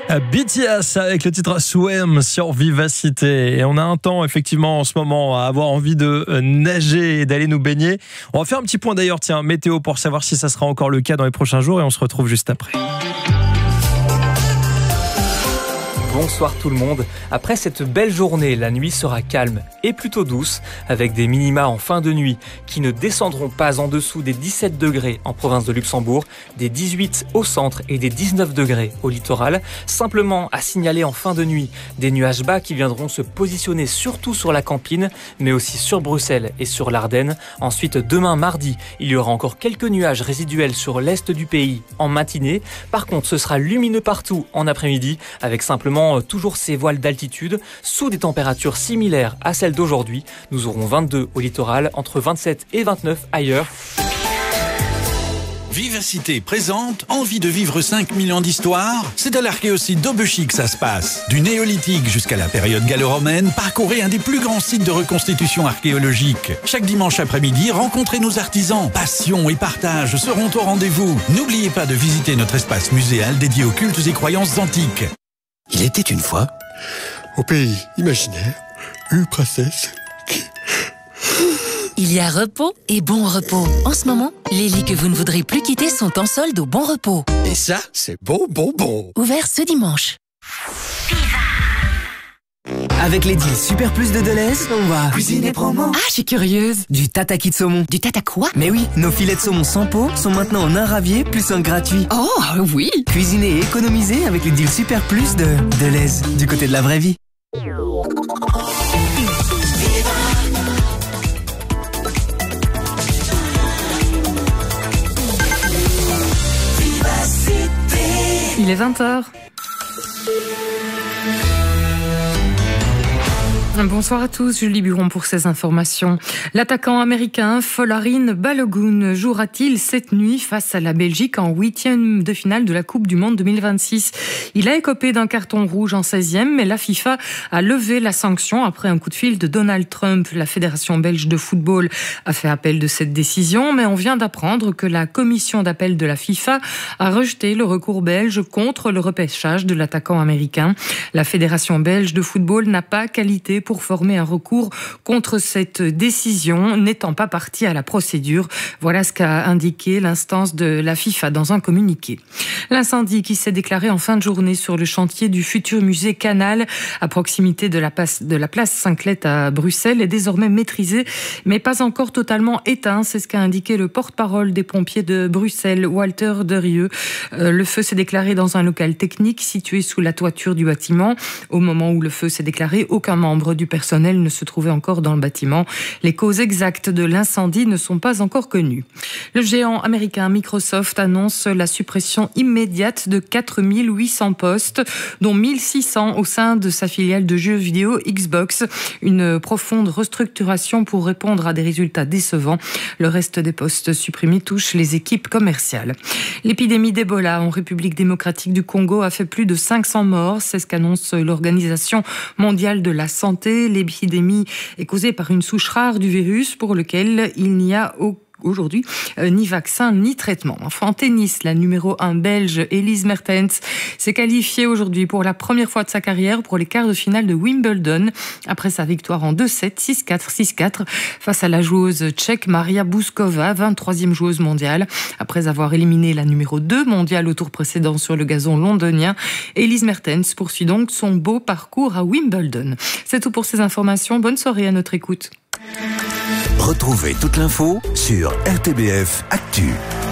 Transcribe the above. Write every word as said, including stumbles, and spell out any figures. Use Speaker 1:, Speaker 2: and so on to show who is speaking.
Speaker 1: B T S avec le titre Swim sur Vivacité. Et on a un temps effectivement en ce moment à avoir envie de nager et d'aller nous baigner. On va faire un petit point d'ailleurs, tiens, météo pour savoir si ça sera encore le cas dans les prochains jours et on se retrouve juste après.
Speaker 2: Bonsoir tout le monde. Après cette belle journée, la nuit sera calme et plutôt douce, avec des minima en fin de nuit qui ne descendront pas en dessous des dix-sept degrés en province de Luxembourg, des dix-huit au centre et des dix-neuf degrés au littoral. Simplement à signaler en fin de nuit des nuages bas qui viendront se positionner surtout sur la Campine, mais aussi sur Bruxelles et sur l'Ardenne. Ensuite, demain mardi, il y aura encore quelques nuages résiduels sur l'est du pays en matinée. Par contre, ce sera lumineux partout en après-midi, avec simplement toujours ces voiles d'altitude sous des températures similaires à celles d'aujourd'hui. Nous aurons vingt-deux au littoral, entre vingt-sept et vingt-neuf ailleurs.
Speaker 3: Vivacité présente, envie de vivre cinq mille ans d'histoire? C'est à l'archéosite d'Aubechy que ça se passe. Du néolithique jusqu'à la période gallo-romaine, parcourez un des plus grands sites de reconstitution archéologique. Chaque dimanche après-midi, rencontrez nos artisans. Passion et partage seront au rendez-vous. N'oubliez pas de visiter notre espace muséal dédié aux cultes et croyances antiques.
Speaker 4: Il était une fois,
Speaker 5: au pays imaginaire, une princesse qui...
Speaker 6: Il y a repos et bon repos. En ce moment, les lits que vous ne voudrez plus quitter sont en solde au Bon Repos.
Speaker 5: Et ça, c'est bon, bon, bon.
Speaker 6: Ouvert ce dimanche.
Speaker 7: Avec les deals Super Plus de Deleuze, on va
Speaker 6: cuisiner promo.
Speaker 7: Ah, je suis curieuse. Du tataki de saumon.
Speaker 6: Du tata quoi?
Speaker 7: Mais oui, nos filets de saumon sans peau sont maintenant en un ravier plus un gratuit.
Speaker 6: Oh, oui.
Speaker 7: Cuisiner et économiser avec les deals Super Plus de Deleuze, du côté de la vraie vie.
Speaker 8: Il est vingt heures. Bonsoir à tous, Julie Buron pour ces informations. L'attaquant américain Folarin Balogun jouera-t-il cette nuit face à la Belgique en huitième de finale de la Coupe du Monde deux mille vingt-six? Il a écopé d'un carton rouge en seizième, mais la FIFA a levé la sanction après un coup de fil de Donald Trump. La Fédération belge de football a fait appel de cette décision, mais on vient d'apprendre que la commission d'appel de la FIFA a rejeté le recours belge contre le repêchage de l'attaquant américain. La Fédération belge de football n'a pas qualité pour former un recours contre cette décision, n'étant pas partie à la procédure. Voilà ce qu'a indiqué l'instance de la FIFA dans un communiqué. L'incendie qui s'est déclaré en fin de journée sur le chantier du futur musée Canal, à proximité de la place, de la place Saint-Clet à Bruxelles, est désormais maîtrisé, mais pas encore totalement éteint. C'est ce qu'a indiqué le porte-parole des pompiers de Bruxelles, Walter Derieux. Euh, le feu s'est déclaré dans un local technique situé sous la toiture du bâtiment. Au moment où le feu s'est déclaré, aucun membre du personnel ne se trouvait encore dans le bâtiment. Les causes exactes de l'incendie ne sont pas encore connues. Le géant américain Microsoft annonce la suppression immédiate de quatre mille huit cents postes, dont mille six cents au sein de sa filiale de jeux vidéo Xbox. Une profonde restructuration pour répondre à des résultats décevants. Le reste des postes supprimés touche les équipes commerciales. L'épidémie d'Ebola en République démocratique du Congo a fait plus de cinq cents morts. C'est ce qu'annonce l'Organisation mondiale de la santé. L'épidémie est causée par une souche rare du virus pour lequel il n'y a aucun aujourd'hui, euh, ni vaccin, ni traitement. Enfin, en tennis, la numéro un belge, Elise Mertens, s'est qualifiée aujourd'hui pour la première fois de sa carrière pour les quarts de finale de Wimbledon, après sa victoire en deux sept, six quatre, six quatre, face à la joueuse tchèque Maria Bouskova, vingt-troisième joueuse mondiale. Après avoir éliminé la numéro deux mondiale au tour précédent sur le gazon londonien, Elise Mertens poursuit donc son beau parcours à Wimbledon. C'est tout pour ces informations. Bonne soirée à notre écoute.
Speaker 4: Retrouvez toute l'info sur R T B F Actu.